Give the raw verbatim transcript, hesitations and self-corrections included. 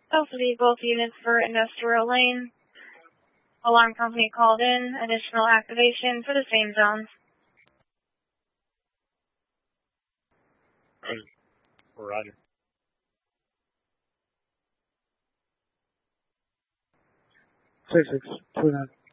Alpha V, both units for Industrial Lane. Alarm company called in. Additional activation for the same zones. Roger. Roger. Six six two nine.